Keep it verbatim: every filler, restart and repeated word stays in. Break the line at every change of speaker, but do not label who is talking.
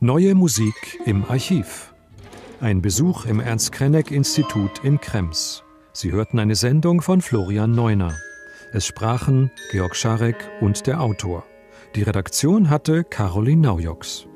Neue Musik im Archiv. Ein Besuch im Ernst-Krenek-Institut in Krems. Sie hörten eine Sendung von Florian Neuner. Es sprachen Georg Scharek und der Autor. Die Redaktion hatte Caroline Naujoks.